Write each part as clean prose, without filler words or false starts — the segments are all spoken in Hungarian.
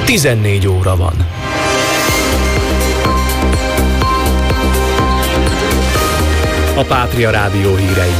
14 óra van. A Pátria Rádió hírei.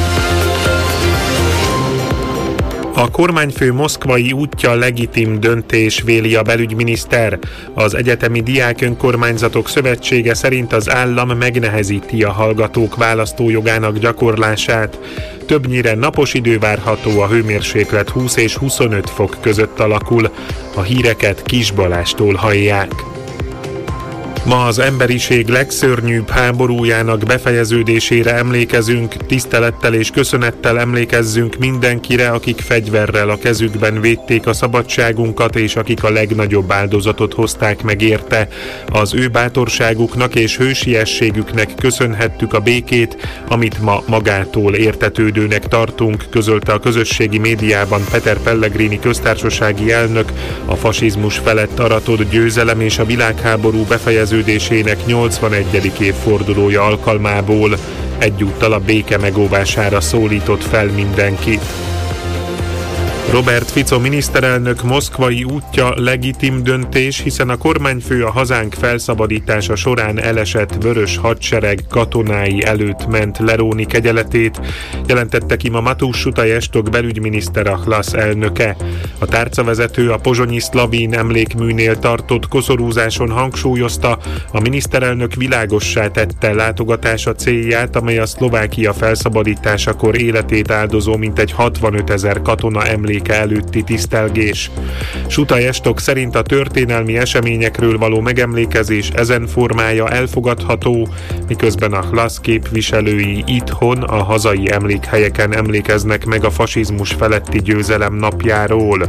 A kormányfő moszkvai útja legitim döntés, véli a belügyminiszter. Az Egyetemi Diák Önkormányzatok Szövetsége szerint az állam megnehezíti a hallgatók választójogának gyakorlását. Többnyire napos idő várható, a hőmérséklet 20 és 25 fok között alakul. A híreket Kis Balástól hallják. Ma az emberiség legszörnyűbb háborújának befejeződésére emlékezünk, tisztelettel és köszönettel emlékezzünk mindenkire, akik fegyverrel a kezükben védték a szabadságunkat, és akik a legnagyobb áldozatot hozták meg érte. Az ő bátorságuknak és hősiességüknek köszönhettük a békét, amit ma magától értetődőnek tartunk, közölte a közösségi médiában Peter Pellegrini köztársasági elnök a fasizmus felett aratott győzelem és a világháború befejeződésének 81. évfordulója alkalmából. Egyúttal a béke megóvására szólított fel mindenkit. Robert Fico miniszterelnök moszkvai útja legitim döntés, hiszen a kormányfő a hazánk felszabadítása során elesett vörös hadsereg katonái előtt ment leróni kegyeletét, jelentette ki ma Matús Sutajestok belügyminiszter, a HLASZ elnöke. A tárcavezető a pozsonyi Szlavin emlékműnél tartott koszorúzáson hangsúlyozta, a miniszterelnök világossá tette látogatása célját, amely a Szlovákia felszabadításakor életét áldozó mintegy 65 000 katona emléke előtti tisztelgés. Sutajestok szerint a történelmi eseményekről való megemlékezés ezen formája elfogadható, miközben a HLASZ képviselői itthon a hazai emlékhelyeken emlékeznek meg a fasizmus feletti győzelem napjáról.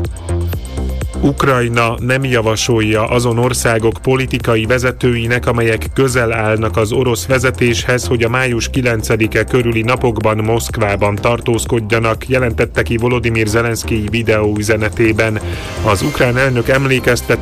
Ukrajna nem javasolja azon országok politikai vezetőinek, amelyek közel állnak az orosz vezetéshez, hogy a május 9-e körüli napokban Moszkvában tartózkodjanak, jelentette ki Volodymyr Zelenszkij videóüzenetében. Az ukrán elnök emlékeztet